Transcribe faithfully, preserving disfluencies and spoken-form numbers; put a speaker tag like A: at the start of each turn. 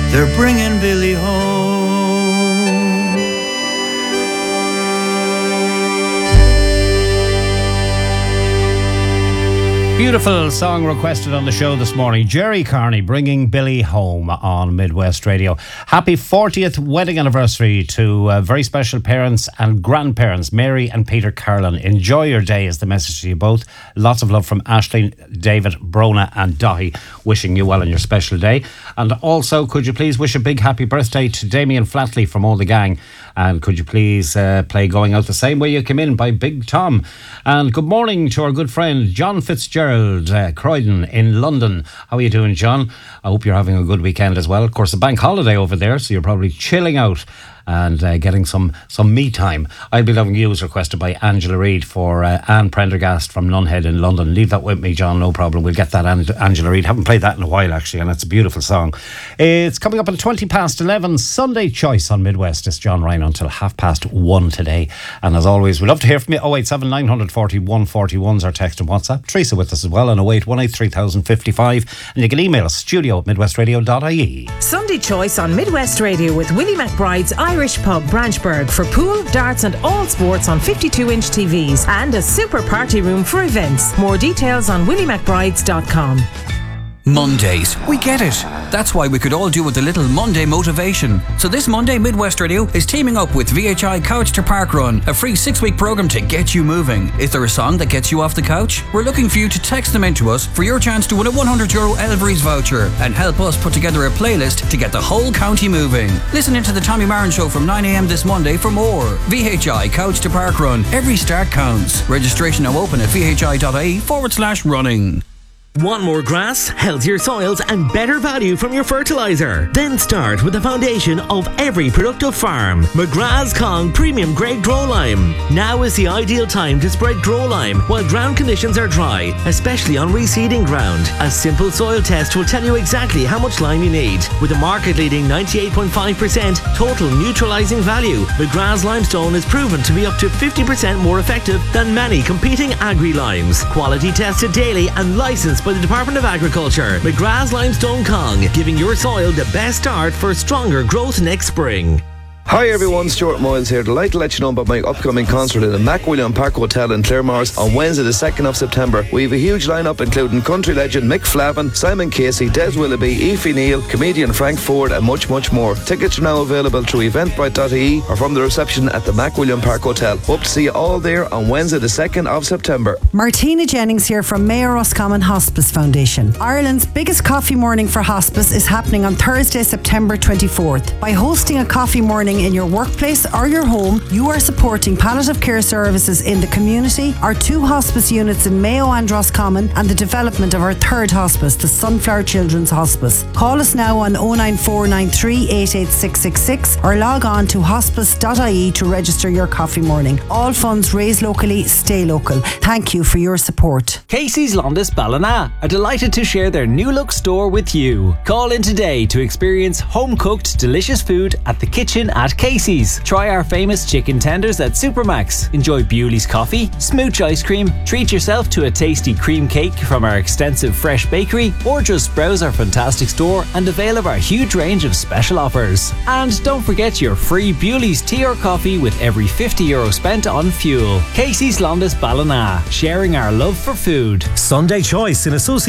A: they're bringing Billy home.
B: Beautiful song requested on the show this morning. Jerry Carney, Bringing Billy Home on Midwest Radio. Happy fortieth wedding anniversary to uh, very special parents and grandparents, Mary and Peter Carlin. Enjoy your day is the message to you both. Lots of love from Ashleen, David, Brona and Dahi, wishing you well on your special day. And also, could you please wish a big happy birthday to Damien Flatley from all the gang. And could you please uh, play Going Out the Same Way You Came In by Big Tom. And good morning to our good friend John Fitzgerald, uh, Croydon in London. How are you doing, John? I hope you're having a good weekend as well. Of course, the bank holiday over there, so you're probably chilling out and uh, getting some some me time. I'll Be Loving You is requested by Angela Reid for uh, Anne Prendergast from Nunhead in London. Leave that with me, John, no problem. We'll get that An- Angela Reid. Haven't played that in a while, actually, and it's a beautiful song. It's coming up at twenty past eleven, Sunday Choice on Midwest. It's John Ryan until half past one today. And as always, we'd love to hear from you. oh eight seven nine four oh one four one is our text and WhatsApp. Teresa with us as well on oh eight one eight three thousand fifty-five. And you can email us, studio at midwestradio dot I E.
C: Sunday Choice on Midwest Radio with Willie McBride's Irish Pub Branchburg for pool, darts and all sports on fifty-two inch T Vs and a super party room for events. More details on willie mcbrides dot com.
D: Mondays, we get it. That's why we could all do with a little Monday motivation. So this Monday, Midwest Radio is teaming up with V H I Couch to Park Run, a free six-week programme to get you moving. Is there a song that gets you off the couch? We're looking for you to text them in to us for your chance to win a one hundred euro Elvery's voucher and help us put together a playlist to get the whole county moving. Listen into the Tommy Marin Show from nine a.m. this Monday for more. V H I Couch to Park Run. Every start counts. Registration now open at vhi.ie forward slash running.
E: Want more grass, healthier soils and better value from your fertiliser? Then start with the foundation of every productive farm. McGrath's Kong Premium Grade Grow Lime. Now is the ideal time to spread Grow Lime while ground conditions are dry, especially on reseeding ground. A simple soil test will tell you exactly how much lime you need. With a market-leading ninety-eight point five percent total neutralising value, McGrath's Limestone is proven to be up to fifty percent more effective than many competing agri-limes. Quality tested daily and licensed by the Department of Agriculture. McGrath's Limestone Kong, giving your soil the best start for stronger growth next spring.
F: Hi everyone, Stuart Moyles here. Delighted to let you know about my upcoming concert in the Mac William Park Hotel in Claremorris on Wednesday the second of September. We have a huge lineup including country legend Mick Flavin, Simon Casey, Des Willoughby, Aoife Neal, comedian Frank Ford and much much more. Tickets are now available through eventbrite dot I E or from the reception at the Mac William Park Hotel. Hope to see you all there on Wednesday the second of September.
G: Martina Jennings here from Mayor Roscommon Hospice Foundation. Ireland's biggest coffee morning for hospice is happening on Thursday, September twenty-fourth. By hosting a coffee morning in your workplace or your home, you are supporting palliative care services in the community, our two hospice units in Mayo and Roscommon, and the development of our third hospice, the Sunflower Children's Hospice. Call us now on oh nine four nine three eight eight six six six or log on to hospice dot I E to register your coffee morning. All funds raised locally, stay local. Thank you for your support.
H: Casey's Londis Ballina are delighted to share their new look store with you. Call in today to experience home-cooked delicious food at the kitchen at Casey's. Try our famous chicken tenders at Supermax. Enjoy Bewley's coffee, smooch ice cream, treat yourself to a tasty cream cake from our extensive fresh bakery, or just browse our fantastic store and avail of our huge range of special offers. And don't forget your free Bewley's tea or coffee with every fifty euro spent on fuel. Casey's Londis Ballina, sharing our love for food.
I: Sunday Choice in association